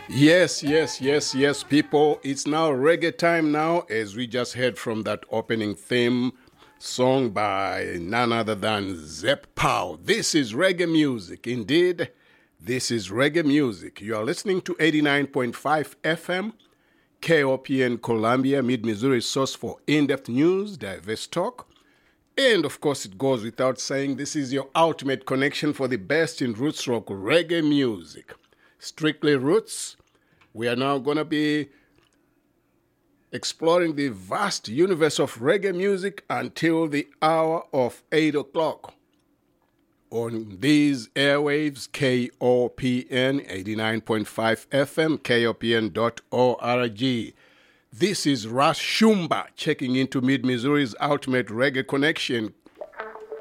Yes, people. It's now reggae time now, as we just heard from that opening theme song by none other than Zep Pow. This is reggae music. Indeed, this is reggae music. You are listening to 89.5 FM, KOPN Columbia, Mid-Missouri source for in-depth news, diverse talk. And of course, it goes without saying, this is your ultimate connection for the best in roots rock reggae music. Strictly Roots. We are now going to be exploring the vast universe of reggae music until the hour of 8 o'clock. On these airwaves, KOPN 89.5 FM, KOPN.org. This is Ras Shumba checking into Mid-Missouri's ultimate reggae connection,